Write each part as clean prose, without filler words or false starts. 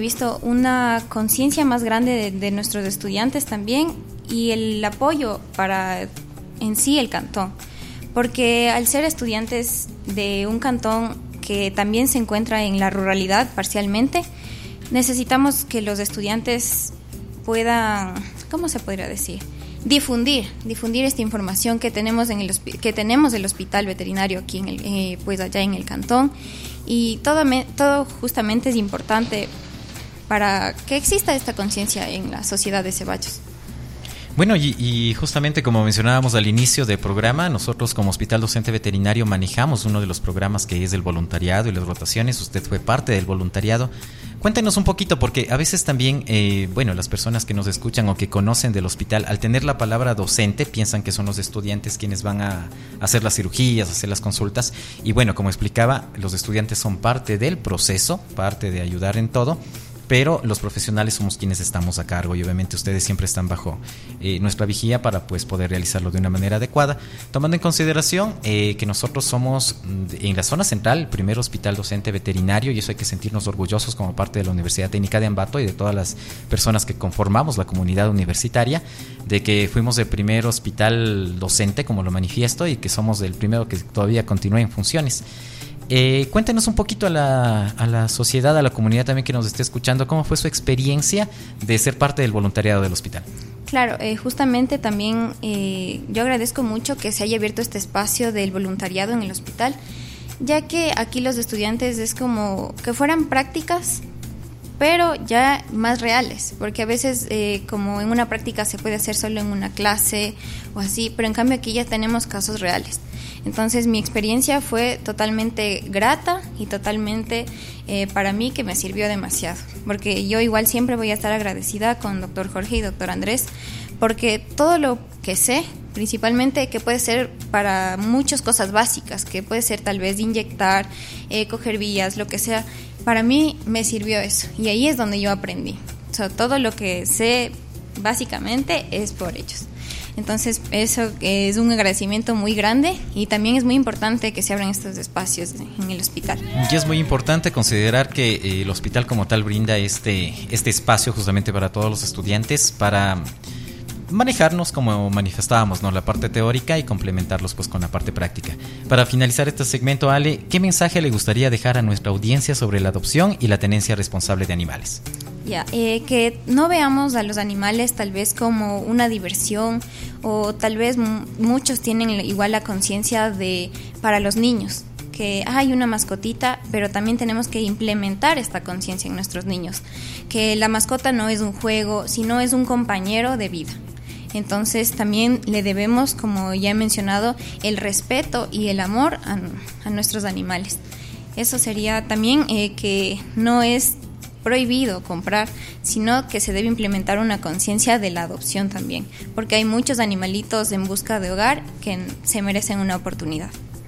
visto una conciencia más grande de nuestros estudiantes también y el apoyo para en sí el cantón, porque al ser estudiantes de un cantón que también se encuentra en la ruralidad parcialmente, necesitamos que los estudiantes puedan, ¿cómo se podría decir? Difundir esta información que tenemos del hospital veterinario aquí pues allá en el cantón, y todo justamente es importante para que exista esta conciencia en la sociedad de Ceballos. Bueno, y justamente como mencionábamos al inicio del programa, nosotros como Hospital Docente Veterinario manejamos uno de los programas que es el voluntariado y las rotaciones. Usted fue parte del voluntariado. Cuéntenos un poquito, porque a veces también, las personas que nos escuchan o que conocen del hospital, al tener la palabra docente, piensan que son los estudiantes quienes van a hacer las cirugías, hacer las consultas. Y bueno, como explicaba, los estudiantes son parte del proceso, parte de ayudar en todo, pero los profesionales somos quienes estamos a cargo y obviamente ustedes siempre están bajo nuestra vigía para pues poder realizarlo de una manera adecuada, tomando en consideración que nosotros somos en la zona central el primer hospital docente veterinario, y eso hay que sentirnos orgullosos como parte de la Universidad Técnica de Ambato y de todas las personas que conformamos la comunidad universitaria, de que fuimos el primer hospital docente, como lo manifiesto, y que somos el primero que todavía continúa en funciones. Cuéntenos un poquito a la sociedad, a la comunidad también que nos esté escuchando, cómo fue su experiencia de ser parte del voluntariado del hospital. Claro, justamente también yo agradezco mucho que se haya abierto este espacio del voluntariado en el hospital, ya que aquí los estudiantes es como que fueran prácticas, pero ya más reales, porque a veces como en una práctica se puede hacer solo en una clase o así, pero en cambio aquí ya tenemos casos reales. Entonces mi experiencia fue totalmente grata y totalmente para mí que me sirvió demasiado, porque yo igual siempre voy a estar agradecida con doctor Jorge y doctor Andrés, porque todo lo que sé, principalmente que puede ser para muchas cosas básicas, que puede ser tal vez inyectar, coger vías, lo que sea, para mí me sirvió eso, y ahí es donde yo aprendí. O sea, todo lo que sé básicamente es por ellos. Entonces eso es un agradecimiento muy grande, y también es muy importante que se abran estos espacios en el hospital. Y es muy importante considerar que el hospital como tal brinda este espacio justamente para todos los estudiantes, para manejarnos como manifestábamos, ¿no? La parte teórica y complementarlos pues con la parte práctica. Para finalizar este segmento, Ale, ¿qué mensaje le gustaría dejar a nuestra audiencia sobre la adopción y la tenencia responsable de animales? Que no veamos a los animales tal vez como una diversión, o tal vez muchos tienen igual la conciencia de para los niños, que hay una mascotita, pero también tenemos que implementar esta conciencia en nuestros niños, que la mascota no es un juego, sino es un compañero de vida. Entonces también le debemos, como ya he mencionado, el respeto y el amor a nuestros animales. Eso sería también que no es prohibido comprar, sino que se debe implementar una conciencia de la adopción también, porque hay muchos animalitos en busca de hogar que se merecen una oportunidad.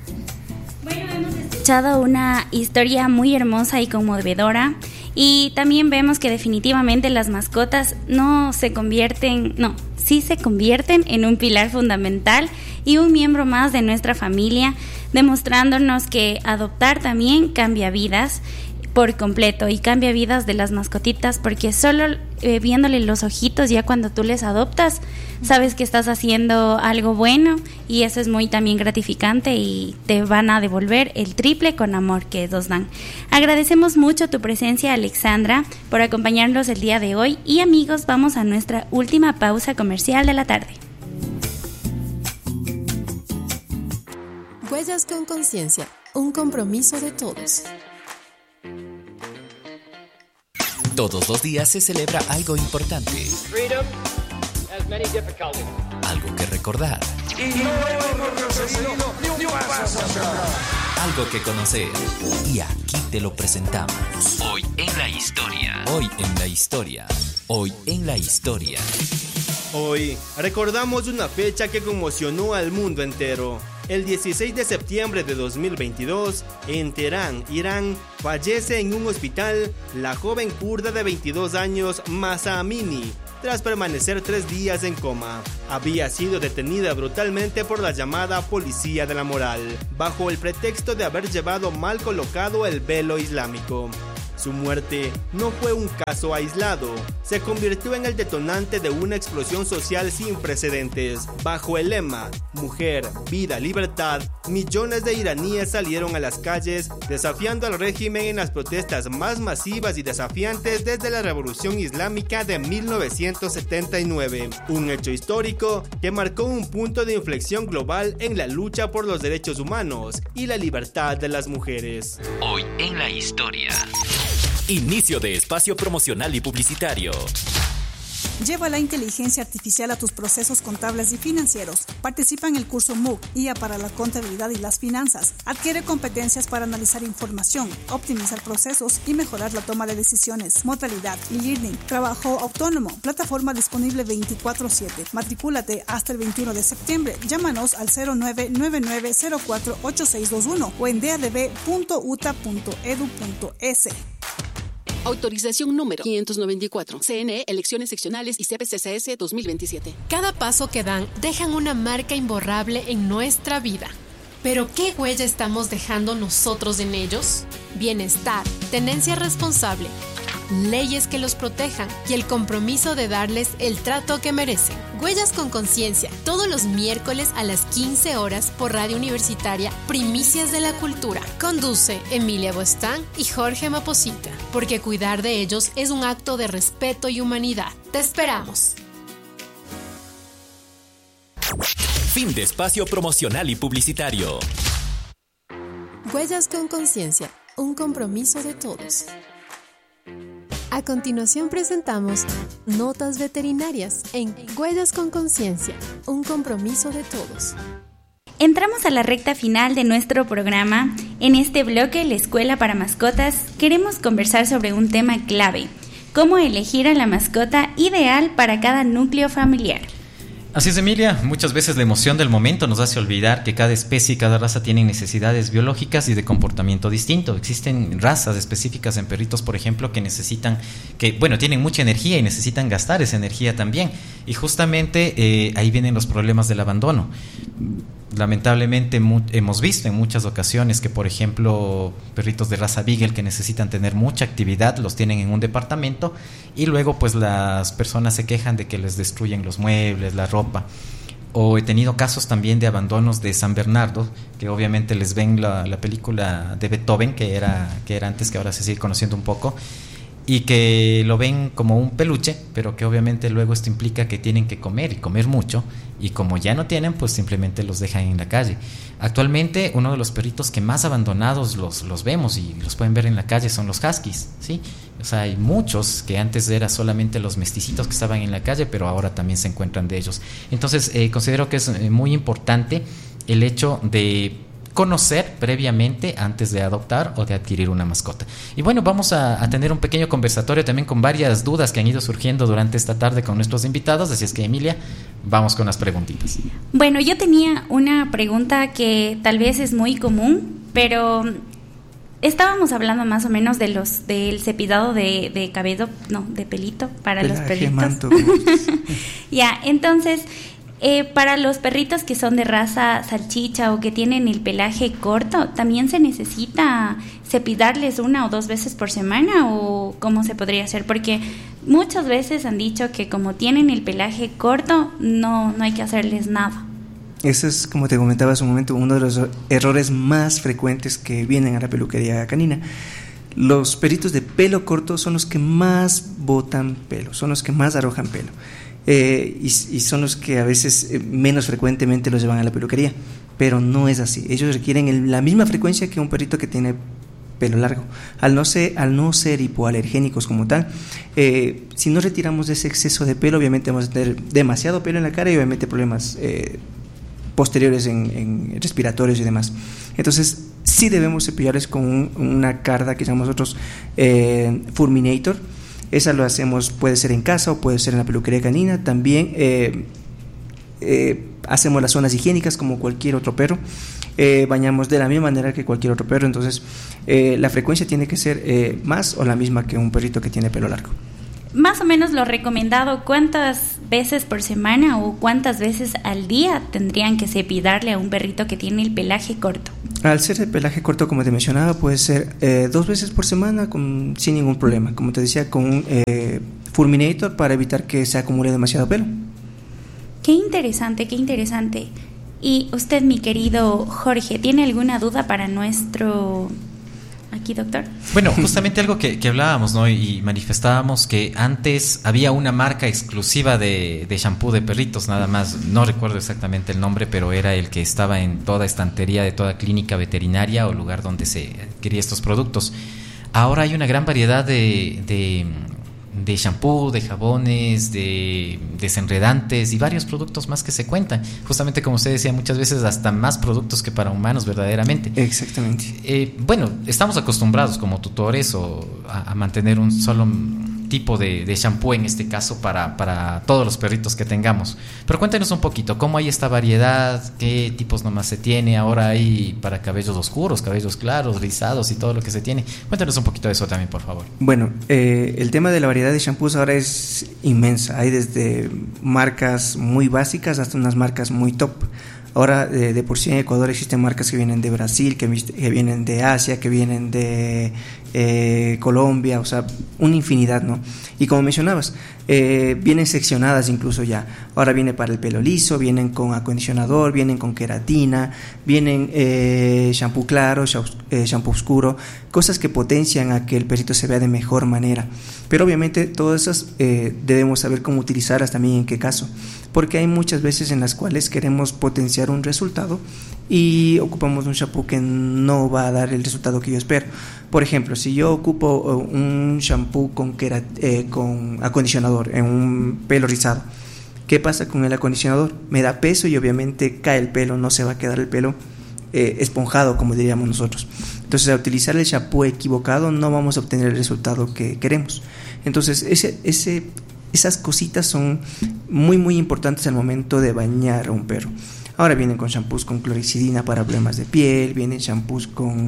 Bueno, hemos escuchado una historia muy hermosa y conmovedora, y también vemos que definitivamente las mascotas sí se convierten en un pilar fundamental y un miembro más de nuestra familia, demostrándonos que adoptar también cambia vidas por completo, y cambia vidas de las mascotitas, porque solo viéndole los ojitos ya cuando tú les adoptas, sabes que estás haciendo algo bueno, y eso es muy también gratificante, y te van a devolver el triple con amor que ellos dan. Agradecemos mucho tu presencia, Alexandra, por acompañarnos el día de hoy, y amigos, vamos a nuestra última pausa comercial de la tarde. Huellas con conciencia, un compromiso de todos. Todos los días se celebra algo importante. Algo que recordar. Y no hemos retrocedido ni un paso atrás. Algo que conocer. Y aquí te lo presentamos. Hoy en la historia. Hoy en la historia. Hoy en la historia. Hoy recordamos una fecha que conmocionó al mundo entero. El 16 de septiembre de 2022, en Teherán, Irán, fallece en un hospital la joven kurda de 22 años Mahsa Amini, tras permanecer 3 días en coma. Había sido detenida brutalmente por la llamada policía de la moral, bajo el pretexto de haber llevado mal colocado el velo islámico. Su muerte no fue un caso aislado, se convirtió en el detonante de una explosión social sin precedentes. Bajo el lema Mujer, Vida, Libertad, millones de iraníes salieron a las calles desafiando al régimen en las protestas más masivas y desafiantes desde la Revolución Islámica de 1979. Un hecho histórico que marcó un punto de inflexión global en la lucha por los derechos humanos y la libertad de las mujeres. Hoy en la historia. Inicio de espacio promocional y publicitario. Lleva la inteligencia artificial a tus procesos contables y financieros. Participa en el curso MOOC, IA para la contabilidad y las finanzas. Adquiere competencias para analizar información, optimizar procesos y mejorar la toma de decisiones. Modalidad e-learning, trabajo autónomo, plataforma disponible 24/7. Matricúlate hasta el 21 de septiembre. Llámanos al 0999048621 o en dadb.uta.edu.es. Autorización número 594. CNE, Elecciones Seccionales y CPCCS 2027. Cada paso que dan dejan una marca imborrable en nuestra vida. ¿Pero qué huella estamos dejando nosotros en ellos? Bienestar, tenencia responsable, leyes que los protejan y el compromiso de darles el trato que merecen. Huellas con Conciencia, todos los miércoles a las 15 horas por Radio Universitaria, Primicias de la Cultura. Conduce Emilia Buestán y Jorge Maposita, porque cuidar de ellos es un acto de respeto y humanidad. ¡Te esperamos! Fin de espacio promocional y publicitario. Huellas con Conciencia, un compromiso de todos. A continuación presentamos Notas Veterinarias en Huellas con Conciencia, un compromiso de todos. Entramos a la recta final de nuestro programa. En este bloque, La Escuela para Mascotas, queremos conversar sobre un tema clave: cómo elegir a la mascota ideal para cada núcleo familiar. Así es, Emilia, muchas veces la emoción del momento nos hace olvidar que cada especie y cada raza tienen necesidades biológicas y de comportamiento distinto. Existen razas específicas en perritos, por ejemplo, que tienen mucha energía y necesitan gastar esa energía también. Y justamente ahí vienen los problemas del abandono. Lamentablemente hemos visto en muchas ocasiones que, por ejemplo, perritos de raza Beagle que necesitan tener mucha actividad los tienen en un departamento y luego pues las personas se quejan de que les destruyen los muebles, la ropa. O he tenido casos también de abandonos de San Bernardo, que obviamente les ven la película de Beethoven, que era antes, que ahora se sigue conociendo un poco, y que lo ven como un peluche, pero que obviamente luego esto implica que tienen que comer y comer mucho, y como ya no tienen, pues simplemente los dejan en la calle. Actualmente uno de los perritos que más abandonados los vemos y los pueden ver en la calle son los huskies, ¿sí? O sea, hay muchos que antes era solamente los mesticitos que estaban en la calle, pero ahora también se encuentran de ellos. Entonces considero que es muy importante el hecho de conocer previamente antes de adoptar o de adquirir una mascota. Y bueno, vamos a tener un pequeño conversatorio también con varias dudas que han ido surgiendo durante esta tarde con nuestros invitados, así es que, Emilia, vamos con las preguntitas. Bueno, yo tenía una pregunta que tal vez es muy común, pero estábamos hablando más o menos del cepillado de cabello, de pelito para los perritos. Manto, ya, entonces, para los perritos que son de raza salchicha o que tienen el pelaje corto, ¿también se necesita cepillarles 1 o 2 veces por semana o cómo se podría hacer? Porque muchas veces han dicho que como tienen el pelaje corto, no hay que hacerles nada. Eso es, como te comentaba hace un momento, uno de los errores más frecuentes que vienen a la peluquería canina. Los perritos de pelo corto son los que más botan pelo, son los que más arrojan pelo. Y son los que a veces menos frecuentemente los llevan a la peluquería, pero no es así. Ellos requieren la misma frecuencia que un perrito que tiene pelo largo. Al no ser hipoalergénicos como tal, si no retiramos ese exceso de pelo, obviamente vamos a tener demasiado pelo en la cara y obviamente problemas posteriores en respiratorios y demás. Entonces sí debemos cepillarles con una carda que llamamos nosotros Furminator. Esa lo hacemos, puede ser en casa o puede ser en la peluquería canina. También hacemos las zonas higiénicas como cualquier otro perro. Bañamos de la misma manera que cualquier otro perro. Entonces la frecuencia tiene que ser más o la misma que un perrito que tiene pelo largo. Más o menos lo recomendado, ¿cuántas veces por semana o cuántas veces al día tendrían que cepillarle a un perrito que tiene el pelaje corto? Al ser de pelaje corto, como te mencionaba, puede ser 2 veces por semana sin ningún problema. Como te decía, con un fulminator para evitar que se acumule demasiado pelo. Qué interesante, qué interesante. Y usted, mi querido Jorge, ¿tiene alguna duda para nuestro... aquí, doctor? Bueno, justamente algo que hablábamos, ¿no? Y manifestábamos que antes había una marca exclusiva de shampoo de perritos, nada más. No recuerdo exactamente el nombre, pero era el que estaba en toda estantería de toda clínica veterinaria o lugar donde se adquiría estos productos. Ahora hay una gran variedad de shampoo, de jabones, de desenredantes y varios productos más que se cuentan. Justamente como usted decía, muchas veces hasta más productos que para humanos verdaderamente. Exactamente. Bueno, estamos acostumbrados como tutores a mantener un solo tipo de shampoo, en este caso para todos los perritos que tengamos. Pero cuéntenos un poquito, ¿cómo hay esta variedad? ¿Qué tipos nomás se tiene? Ahora hay para cabellos oscuros, cabellos claros, rizados y todo lo que se tiene. Cuéntenos un poquito de eso también, por favor. Bueno, el tema de la variedad de shampoos ahora es inmensa. Hay desde marcas muy básicas hasta unas marcas muy top. Ahora, de por sí en Ecuador existen marcas que vienen de Brasil, que vienen de Asia, que vienen de Colombia, o sea, una infinidad, ¿no? Y como mencionabas, vienen seccionadas incluso ya. Ahora viene para el pelo liso, vienen con acondicionador, vienen con queratina, vienen shampoo claro, shampoo oscuro, cosas que potencian a que el perrito se vea de mejor manera. Pero obviamente todas esas debemos saber cómo utilizarlas también, en qué caso, porque hay muchas veces en las cuales queremos potenciar un resultado y ocupamos un shampoo que no va a dar el resultado que yo espero. Por ejemplo, si yo ocupo un shampoo con acondicionador en un pelo rizado, ¿qué pasa con el acondicionador? Me da peso y obviamente cae el pelo, no se va a quedar el pelo esponjado, como diríamos nosotros. Entonces, al utilizar el shampoo equivocado no vamos a obtener el resultado que queremos. Entonces, esas cositas son muy muy importantes al momento de bañar a un perro. Ahora vienen con shampoos con clorexidina para problemas de piel, vienen shampoos con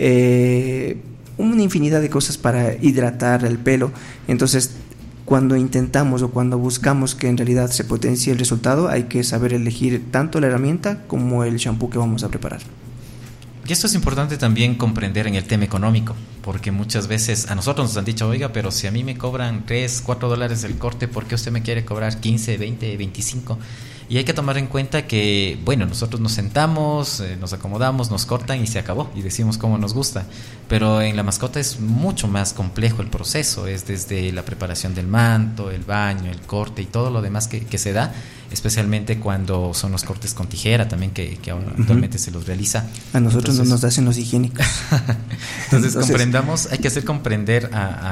una infinidad de cosas para hidratar el pelo. Entonces, cuando intentamos o cuando buscamos que en realidad se potencie el resultado, hay que saber elegir tanto la herramienta como el shampoo que vamos a preparar. Y esto es importante también comprender en el tema económico, porque muchas veces a nosotros nos han dicho, oiga, pero si a mí me cobran $3, $4 el corte, ¿por qué usted me quiere cobrar 15, 20, 25? Y hay que tomar en cuenta que, bueno, nosotros nos sentamos, nos acomodamos, nos cortan y se acabó, y decimos cómo nos gusta. Pero en la mascota es mucho más complejo el proceso, es desde la preparación del manto, el baño, el corte y todo lo demás que se da, especialmente cuando son los cortes con tijera también, que ahora actualmente se los realiza. A nosotros no nos hacen los higiénicos. Entonces comprendamos, hay que hacer comprender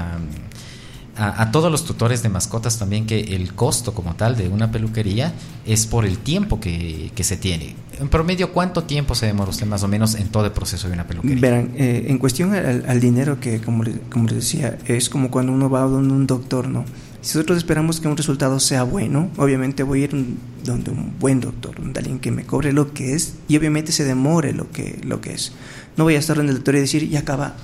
a todos los tutores de mascotas también que el costo como tal de una peluquería es por el tiempo que se tiene. En promedio, ¿cuánto tiempo se demora usted más o menos en todo el proceso de una peluquería? Verán, en cuestión al dinero, que como les decía, es como cuando uno va a un doctor, ¿no? Si nosotros esperamos que un resultado sea bueno, obviamente voy a ir donde un buen doctor, donde alguien que me cobre lo que es y obviamente se demore lo que es. No voy a estar en el doctor y decir, ya acaba,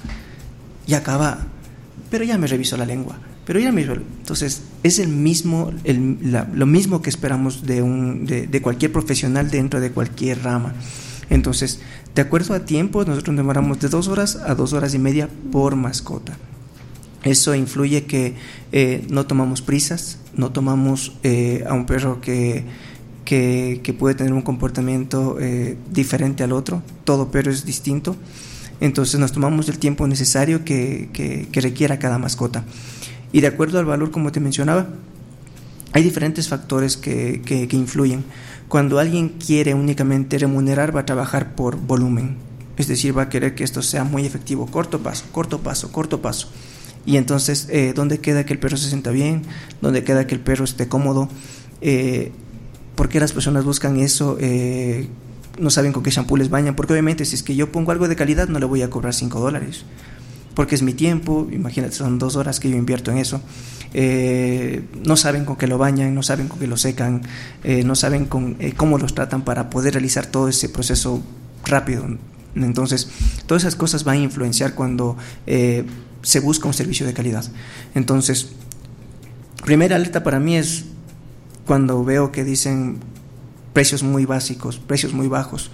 pero ya me revisó la lengua. Pero ya mismo, entonces es lo mismo que esperamos de cualquier profesional dentro de cualquier rama. Entonces, de acuerdo a tiempo, nosotros demoramos de 2 horas a 2 horas y media por mascota. Eso influye que no tomamos prisas, no tomamos a un perro que puede tener un comportamiento diferente al otro. Todo perro es distinto. Entonces nos tomamos el tiempo necesario que requiera cada mascota. Y de acuerdo al valor, como te mencionaba, hay diferentes factores que influyen. Cuando alguien quiere únicamente remunerar, va a trabajar por volumen. Es decir, va a querer que esto sea muy efectivo. Corto paso. Y entonces, ¿dónde queda que el perro se sienta bien? ¿Dónde queda que el perro esté cómodo? ¿Por qué las personas buscan eso? No saben con qué shampoo les bañan. Porque obviamente, si es que yo pongo algo de calidad, no le voy a cobrar $5. Porque es mi tiempo, imagínate, son 2 horas que yo invierto en eso. No saben con qué lo bañan, no saben con qué lo secan, no saben cómo los tratan para poder realizar todo ese proceso rápido. Entonces, todas esas cosas van a influenciar cuando se busca un servicio de calidad. Entonces, primera alerta para mí es cuando veo que dicen precios muy básicos, precios muy bajos.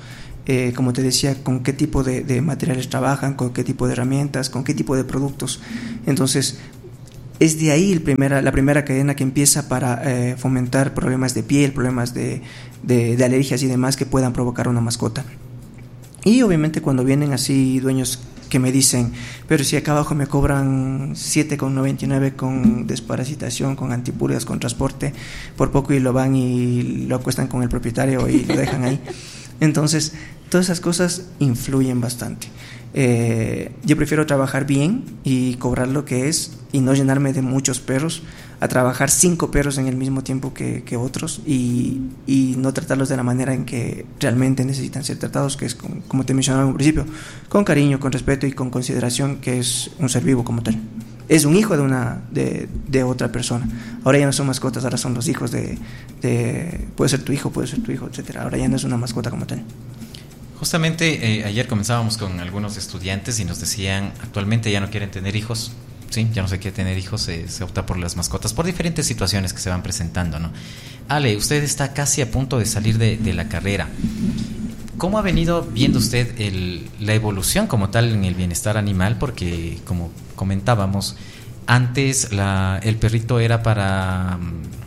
como te decía, con qué tipo de materiales trabajan, con qué tipo de herramientas, con qué tipo de productos. Entonces, es de ahí la primera cadena que empieza para fomentar problemas de piel, problemas de alergias y demás que puedan provocar una mascota. Y obviamente cuando vienen así dueños que me dicen, pero si acá abajo me cobran 7,99 con desparasitación, con antipulgas, con transporte, por poco y lo van y lo acuestan con el propietario y lo dejan ahí. Entonces, todas esas cosas influyen bastante. Yo prefiero trabajar bien y cobrar lo que es y no llenarme de muchos perros a trabajar 5 perros en el mismo tiempo que otros y no tratarlos de la manera en que realmente necesitan ser tratados, que es como te mencionaba en un principio, con cariño, con respeto y con consideración, que es un ser vivo como tal. Es un hijo de otra persona. Ahora ya no son mascotas, ahora son los hijos puede ser tu hijo, etcétera. Ahora ya no es una mascota como tal. Justamente ayer comenzábamos con algunos estudiantes y nos decían, actualmente ya no quieren tener hijos. Sí, ya no se quiere tener hijos, se opta por las mascotas por diferentes situaciones que se van presentando, ¿no? Ale, usted está casi a punto de salir de la carrera. ¿Cómo ha venido viendo usted la evolución como tal en el bienestar animal? Porque, como comentábamos, antes el perrito era para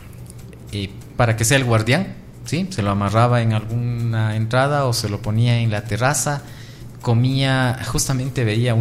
que sea el guardián, ¿sí? Se lo amarraba en alguna entrada o se lo ponía en la terraza, comía, justamente veía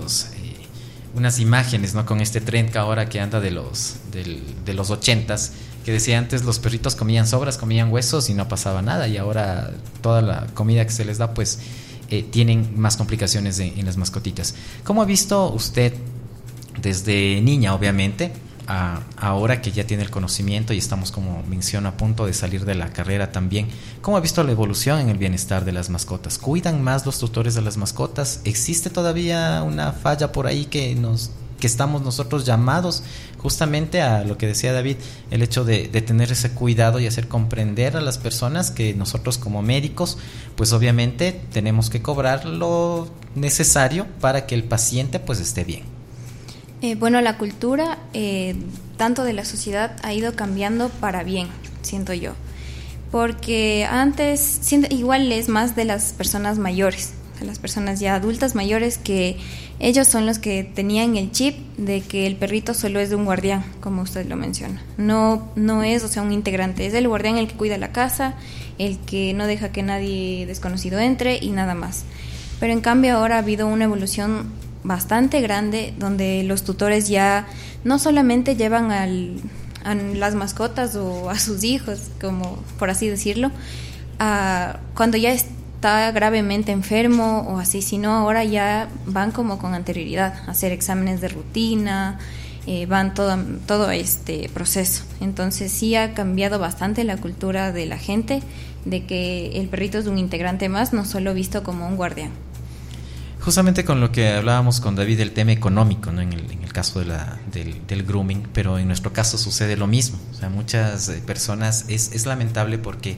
unas imágenes, ¿no? Con este tren que ahora que anda de los 80s, que decía antes los perritos comían sobras, comían huesos y no pasaba nada, y ahora toda la comida que se les da pues tienen más complicaciones en las mascotitas. ¿Cómo ha visto usted desde niña, obviamente, ahora que ya tiene el conocimiento y estamos, como menciona, a punto de salir de la carrera también, cómo ha visto la evolución en el bienestar de las mascotas? ¿Cuidan más los tutores de las mascotas? ¿Existe todavía una falla por ahí que estamos nosotros llamados justamente a lo que decía David, el hecho de tener ese cuidado y hacer comprender a las personas que nosotros como médicos pues obviamente tenemos que cobrar lo necesario para que el paciente pues esté bien? Bueno, la cultura tanto de la sociedad ha ido cambiando para bien, siento yo, porque antes igual es más de las personas mayores, de las personas ya adultas mayores, que ellos son los que tenían el chip de que el perrito solo es de un guardián, como usted lo menciona. No es, o sea, un integrante, es el guardián el que cuida la casa, el que no deja que nadie desconocido entre y nada más. Pero en cambio ahora ha habido una evolución bastante grande donde los tutores ya no solamente llevan a las mascotas o a sus hijos, como por así decirlo, cuando ya está gravemente enfermo o así, sino ahora ya van como con anterioridad a hacer exámenes de rutina, van todo este proceso. Entonces sí ha cambiado bastante la cultura de la gente de que el perrito es un integrante más, no solo visto como un guardián. Justamente con lo que hablábamos con David, el tema económico, ¿no? En el caso del grooming, pero en nuestro caso sucede lo mismo. O sea, muchas personas es lamentable porque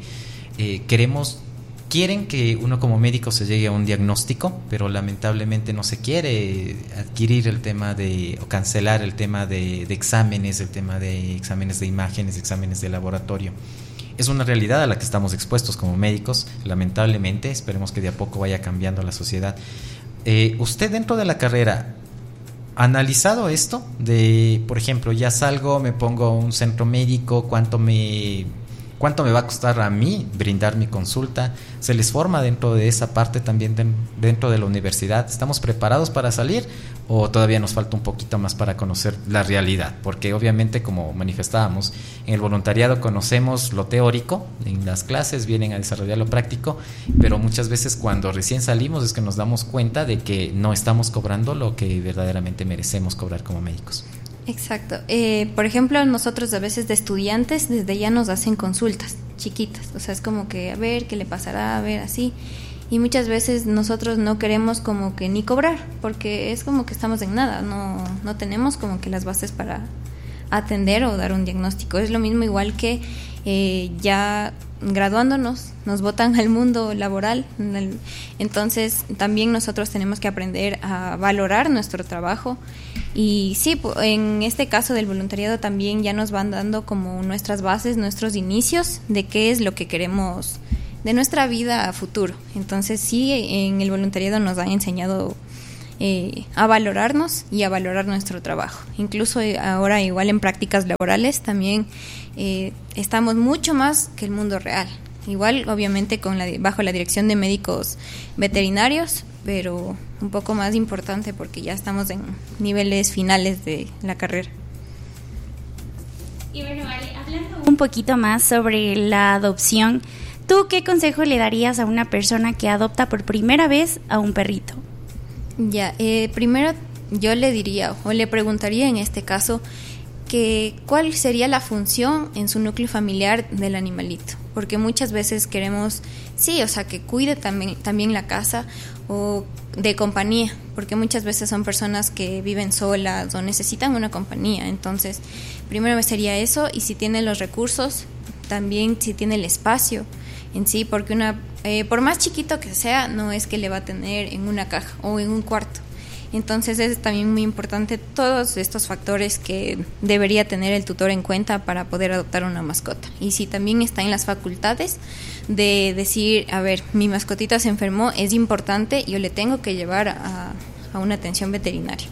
quieren que uno como médico se llegue a un diagnóstico, pero lamentablemente no se quiere adquirir el tema o cancelar el tema de exámenes, el tema de exámenes de imágenes, exámenes de laboratorio. Es una realidad a la que estamos expuestos como médicos, lamentablemente. Esperemos que de a poco vaya cambiando la sociedad. ¿Usted dentro de la carrera ha analizado esto? Por ejemplo, ya salgo, me pongo a un centro médico, ¿cuánto me va a costar a mí brindar mi consulta? ¿Se les forma dentro de esa parte también dentro de la universidad? ¿Estamos preparados para salir o todavía nos falta un poquito más para conocer la realidad? Porque obviamente, como manifestábamos, en el voluntariado conocemos lo teórico, en las clases vienen a desarrollar lo práctico, pero muchas veces cuando recién salimos es que nos damos cuenta de que no estamos cobrando lo que verdaderamente merecemos cobrar como médicos. Exacto. Por ejemplo, nosotros a veces de estudiantes desde ya nos hacen consultas chiquitas, o sea, es como que a ver qué le pasará, a ver así, y muchas veces nosotros no queremos como que ni cobrar, porque es como que estamos en nada, no tenemos como que las bases para atender o dar un diagnóstico. Es lo mismo igual que ya graduándonos nos botan al mundo laboral, entonces también nosotros tenemos que aprender a valorar nuestro trabajo. Y sí, en este caso del voluntariado también ya nos van dando como nuestras bases, nuestros inicios de qué es lo que queremos nuestra vida a futuro. Entonces sí, en el voluntariado nos han enseñado a valorarnos y a valorar nuestro trabajo. Incluso ahora igual en prácticas laborales también estamos mucho más que el mundo real. Igual obviamente bajo la dirección de médicos veterinarios, pero un poco más importante porque ya estamos en niveles finales de la carrera. Y bueno, Ale, hablando un poquito más sobre la adopción, ¿tú qué consejo le darías a una persona que adopta por primera vez a un perrito? Ya, primero yo le diría o le preguntaría en este caso que cuál sería la función en su núcleo familiar del animalito, porque muchas veces queremos, sí, o sea, que cuide también la casa o de compañía, porque muchas veces son personas que viven solas o necesitan una compañía. Entonces, primero sería eso, y si tiene los recursos, también si tiene el espacio en sí, porque por más chiquito que sea, no es que le va a tener en una caja o en un cuarto. Entonces es también muy importante todos estos factores que debería tener el tutor en cuenta para poder adoptar una mascota. Y si también está en las facultades de decir, a ver, mi mascotita se enfermó, es importante, yo le tengo que llevar a una atención veterinaria.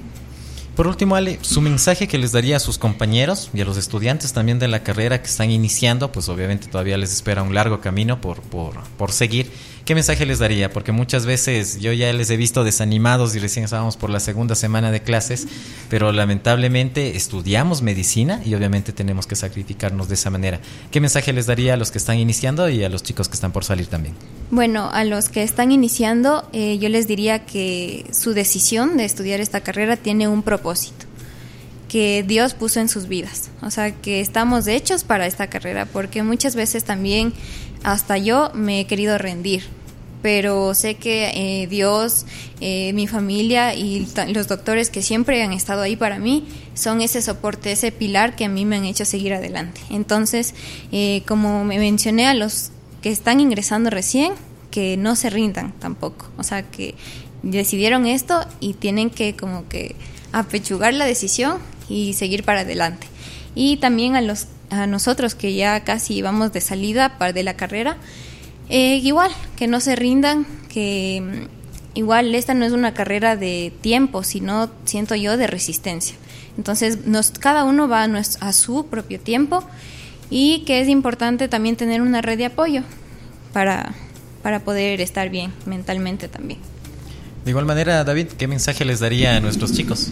Por último, Ale, su mensaje que les daría a sus compañeros y a los estudiantes también de la carrera que están iniciando, pues obviamente todavía les espera un largo camino por seguir. ¿Qué mensaje les daría? Porque muchas veces yo ya les he visto desanimados y recién estábamos por la segunda semana de clases, pero lamentablemente estudiamos medicina y obviamente tenemos que sacrificarnos de esa manera. ¿Qué mensaje les daría a los que están iniciando y a los chicos que están por salir también? Bueno, a los que están iniciando, yo les diría que su decisión de estudiar esta carrera tiene un propósito que Dios puso en sus vidas. O sea, que estamos hechos para esta carrera, porque muchas veces también hasta yo me he querido rendir, pero sé que Dios, mi familia y los doctores que siempre han estado ahí para mí son ese soporte, ese pilar que a mí me han hecho seguir adelante. Entonces, como me mencioné, a los que están ingresando recién, que no se rindan tampoco, o sea, que decidieron esto y tienen que como que apechugar la decisión y seguir para adelante. Y también a nosotros que ya casi vamos de salida de la carrera, igual, que no se rindan, que igual esta no es una carrera de tiempo, sino, siento yo, de resistencia. Entonces, cada uno va a su propio tiempo, y que es importante también tener una red de apoyo para poder estar bien mentalmente también. De igual manera, David, ¿qué mensaje les daría a nuestros chicos?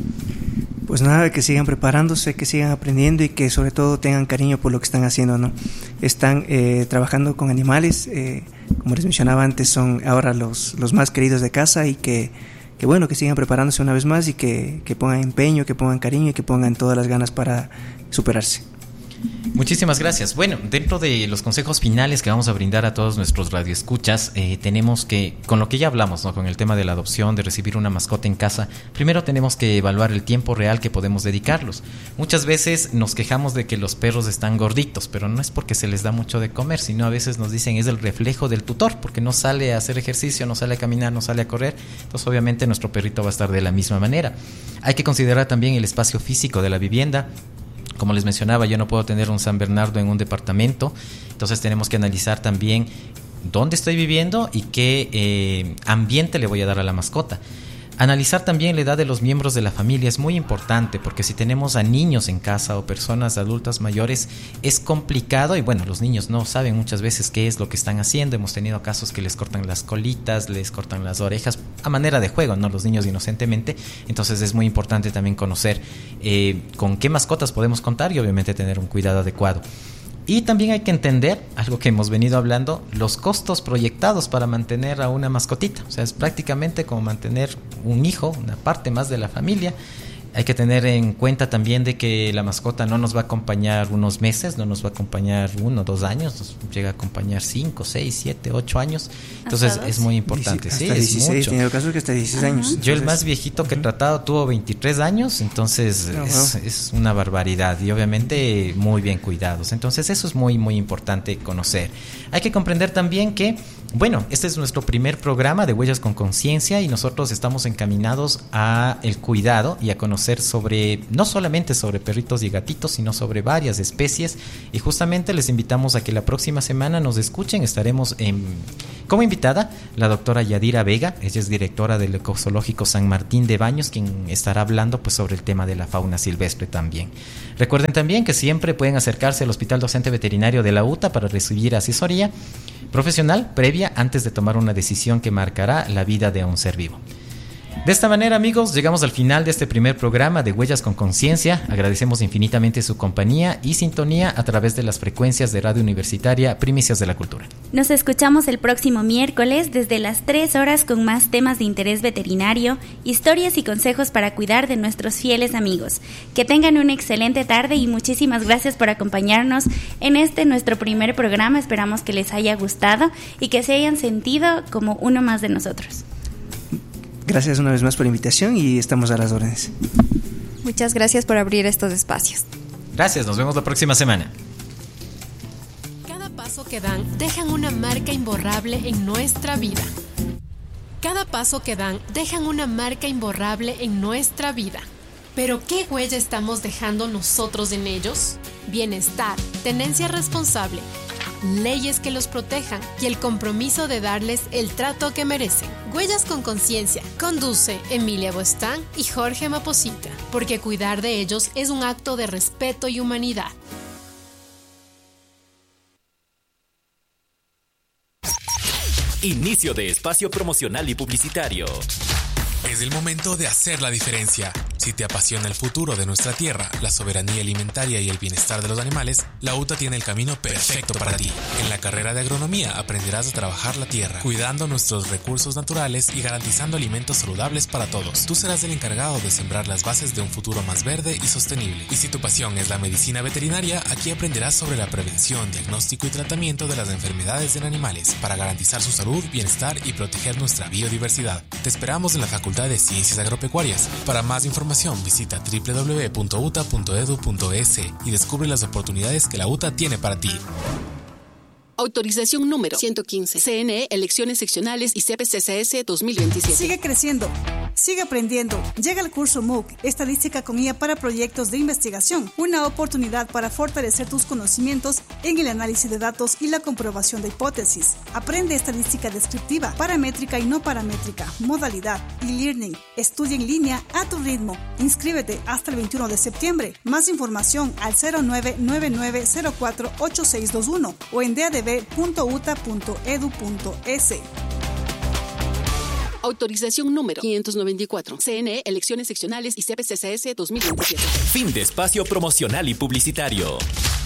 Pues nada, que sigan preparándose, que sigan aprendiendo y que sobre todo tengan cariño por lo que están haciendo, ¿no? Están trabajando con animales, como les mencionaba antes, son ahora los más queridos de casa, y que bueno, que sigan preparándose una vez más y que pongan empeño, que pongan cariño y que pongan todas las ganas para superarse. Muchísimas gracias. Bueno, dentro de los consejos finales que vamos a brindar a todos nuestros radioescuchas, tenemos que, con lo que ya hablamos, ¿no?, con el tema de la adopción, de recibir una mascota en casa, primero tenemos que evaluar el tiempo real que podemos dedicarlos. Muchas veces nos quejamos de que los perros están gorditos, pero no es porque se les da mucho de comer, sino a veces nos dicen es el reflejo del tutor, porque no sale a hacer ejercicio, no sale a caminar, no sale a correr. Entonces obviamente nuestro perrito va a estar de la misma manera. Hay que considerar también el espacio físico de la vivienda. Como les mencionaba, yo no puedo tener un San Bernardo en un departamento, entonces tenemos que analizar también dónde estoy viviendo y qué ambiente le voy a dar a la mascota. Analizar también la edad de los miembros de la familia es muy importante, porque si tenemos a niños en casa o personas adultas mayores es complicado, y bueno, los niños no saben muchas veces qué es lo que están haciendo. Hemos tenido casos que les cortan las colitas, les cortan las orejas a manera de juego, ¿no?, los niños inocentemente. Entonces es muy importante también conocer con qué mascotas podemos contar y obviamente tener un cuidado adecuado. Y también hay que entender, algo que hemos venido hablando, los costos proyectados para mantener a una mascotita. O sea, es prácticamente como mantener un hijo, una parte más de la familia. Hay que tener en cuenta también de que la mascota no nos va a acompañar unos meses, no nos va a acompañar 1 o 2 años, nos llega a acompañar 5, 6, 7, 8 años. Entonces es muy importante. Hasta sí, 16, es mucho. en el caso que hasta 16 años. Yo el más viejito que he tratado tuvo 23 años, entonces es una barbaridad, y obviamente muy bien cuidados. Entonces eso es muy, muy importante conocer. Hay que comprender también que, bueno, este es nuestro primer programa de Huellas con Conciencia, y nosotros estamos encaminados a el cuidado y a conocer conocer no solamente sobre perritos y gatitos, sino sobre varias especies. Y justamente les invitamos a que la próxima semana nos escuchen. Estaremos como invitada la doctora Yadira Vega. Ella es directora del Ecozoológico San Martín de Baños, quien estará hablando pues sobre el tema de la fauna silvestre también. Recuerden también que siempre pueden acercarse al Hospital Docente Veterinario de la UTA para recibir asesoría profesional previa antes de tomar una decisión que marcará la vida de un ser vivo. De esta manera, amigos, llegamos al final de este primer programa de Huellas con Conciencia. Agradecemos infinitamente su compañía y sintonía a través de las frecuencias de Radio Universitaria Primicias de la Cultura. Nos escuchamos el próximo miércoles desde las 3 horas con más temas de interés veterinario, historias y consejos para cuidar de nuestros fieles amigos. Que tengan una excelente tarde y muchísimas gracias por acompañarnos en nuestro primer programa. Esperamos que les haya gustado y que se hayan sentido como uno más de nosotros. Gracias una vez más por la invitación y estamos a las órdenes. Muchas gracias por abrir estos espacios. Gracias, nos vemos la próxima semana. Cada paso que dan dejan una marca imborrable en nuestra vida. Cada paso que dan dejan una marca imborrable en nuestra vida. ¿Pero qué huella estamos dejando nosotros en ellos? Bienestar, tenencia responsable, leyes que los protejan y el compromiso de darles el trato que merecen. Huellas con Conciencia. Conduce Emilia Bostán y Jorge Maposita, porque cuidar de ellos es un acto de respeto y humanidad. Inicio de espacio promocional y publicitario. Es el momento de hacer la diferencia. Si te apasiona el futuro de nuestra tierra, la soberanía alimentaria y el bienestar de los animales, la UTA tiene el camino perfecto para ti. En la carrera de agronomía aprenderás a trabajar la tierra, cuidando nuestros recursos naturales y garantizando alimentos saludables para todos. Tú serás el encargado de sembrar las bases de un futuro más verde y sostenible. Y si tu pasión es la medicina veterinaria, aquí aprenderás sobre la prevención, diagnóstico y tratamiento de las enfermedades en animales para garantizar su salud, bienestar y proteger nuestra biodiversidad. Te esperamos en la Facultad de Ciencias Agropecuarias. Para más información visita www.uta.edu.es y descubre las oportunidades que la UTA tiene para ti. Autorización número 115. CNE, Elecciones Seccionales y CPCCS 2027. Sigue creciendo. Sigue aprendiendo. Llega el curso MOOC, Estadística con IA para Proyectos de Investigación. Una oportunidad para fortalecer tus conocimientos en el análisis de datos y la comprobación de hipótesis. Aprende estadística descriptiva, paramétrica y no paramétrica, modalidad, e-learning. Estudia en línea a tu ritmo. Inscríbete hasta el 21 de septiembre. Más información al 0999048621 o en dadb.uta.edu.es. Autorización número 594. CNE, Elecciones Seccionales y CPCCS 2027. Fin de espacio promocional y publicitario.